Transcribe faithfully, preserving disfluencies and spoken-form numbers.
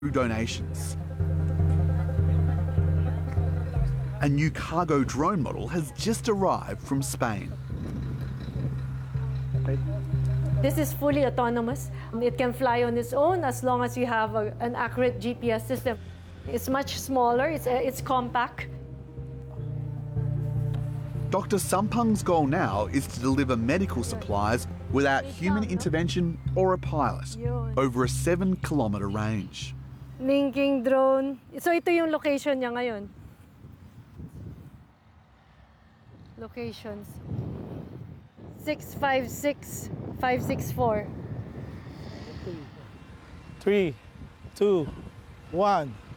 donations. A new cargo drone model has just arrived from Spain. This is fully autonomous. It can fly on its own as long as you have a, an accurate G P S system. It's much smaller, it's, uh, it's compact. Doctor Sampang's goal now is to deliver medical supplies without human intervention or a pilot over a seven kilometre range. Linking drone. So ito yung location niya ngayon. Locations. six five six, five six four. Three, two, one.